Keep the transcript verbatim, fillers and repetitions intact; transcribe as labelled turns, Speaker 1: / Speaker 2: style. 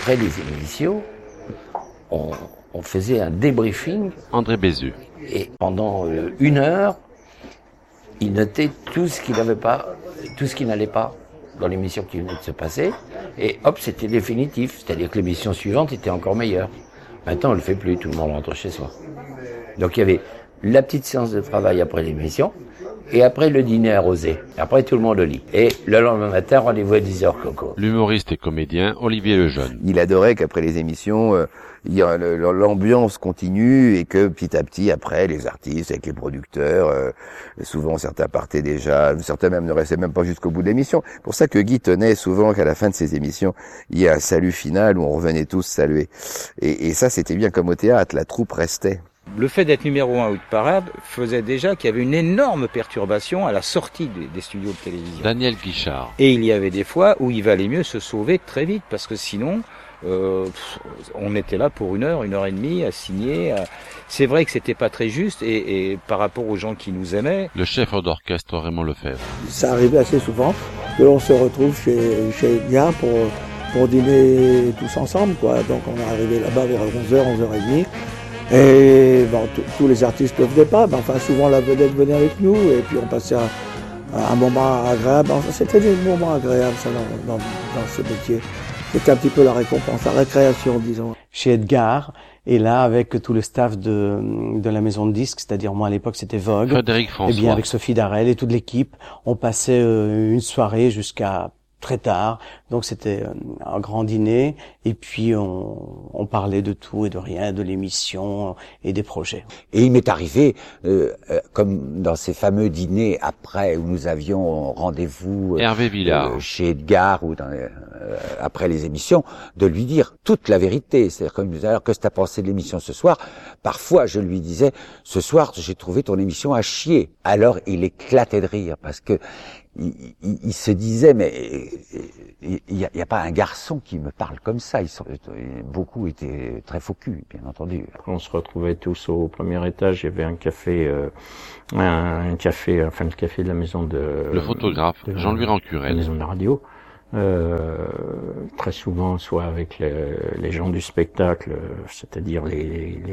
Speaker 1: après les émissions, on, on faisait un débriefing.
Speaker 2: André Bézu.
Speaker 1: Et pendant euh, une heure, il notait tout ce qui n'avait pas, tout ce qui n'allait pas dans l'émission qui venait de se passer. Et hop, c'était définitif. C'est-à-dire que l'émission suivante était encore meilleure. Maintenant, on le fait plus. Tout le monde rentre chez soi. Donc, il y avait la petite séance de travail après l'émission. Et après, le dîner arrosé. Après, tout le monde au lit. Et le lendemain matin, rendez-vous à dix heures coco.
Speaker 2: L'humoriste et comédien Olivier Lejeune.
Speaker 3: Il adorait qu'après les émissions, euh, il y a le- l'ambiance continue et que petit à petit, après, les artistes avec les producteurs, euh, souvent certains partaient déjà, certains même ne restaient même pas jusqu'au bout de l'émission. C'est pour ça que Guy tenait souvent qu'à la fin de ses émissions, il y ait un salut final où on revenait tous saluer. Et, et ça, c'était bien comme au théâtre, la troupe restait.
Speaker 4: Le fait d'être numéro un ou de parade faisait déjà qu'il y avait une énorme perturbation à la sortie des, des studios de télévision.
Speaker 2: Daniel Guichard.
Speaker 4: Et il y avait des fois où il valait mieux se sauver très vite parce que sinon, euh, pff, on était là pour une heure, une heure et demie à signer. à- C'est vrai que c'était pas très juste et, et par rapport aux gens qui nous aimaient,
Speaker 2: Le chef d'orchestre Raymond Lefebvre.
Speaker 5: Ça arrivait assez souvent que l'on se retrouve chez, chez Edgar pour, pour dîner tous ensemble, quoi. Donc on est arrivé là-bas vers onze heures, onze heures trente. Et bon, t- tous les artistes ne venaient pas, mais enfin souvent la vedette venait avec nous et puis on passait un, un moment agréable. Enfin, c'était des moments agréables ça, dans, dans, dans ce métier. C'était un petit peu la récompense, la récréation, disons.
Speaker 6: Chez Edgar, et là avec tout le staff de, de la maison de disques, c'est-à-dire moi à l'époque c'était Vogue,
Speaker 2: Frédéric
Speaker 6: et
Speaker 2: François.
Speaker 6: bien avec Sophie Darel et toute l'équipe, on passait euh, une soirée jusqu'à très tard, donc c'était euh, un grand dîner, et puis on, on parlait de tout et de rien, de l'émission et des projets.
Speaker 7: Et il m'est arrivé, euh, euh, comme dans ces fameux dîners après où nous avions rendez-vous euh,
Speaker 2: Hervé Villard.
Speaker 7: euh, chez Edgar ou dans, euh, après les émissions, de lui dire toute la vérité. C'est-à-dire comme il me disait, alors qu'est-ce que t'as pensé de l'émission ce soir? Parfois, je lui disais, ce soir, j'ai trouvé ton émission à chier. Alors, il éclatait de rire parce que il, il, il se disait, mais il n'y a, il y a pas un garçon qui me parle comme ça. Ils sont, beaucoup étaient très faux cul, bien entendu.
Speaker 8: On se retrouvait tous au premier étage. Il y avait un café, euh, un, un café, enfin le café de la maison de
Speaker 2: Le photographe
Speaker 8: de-
Speaker 2: Jean-Louis
Speaker 8: la
Speaker 2: Rancurel.
Speaker 8: maison de la radio. Euh, très souvent, soit avec les, les gens du spectacle, c'est-à-dire les, les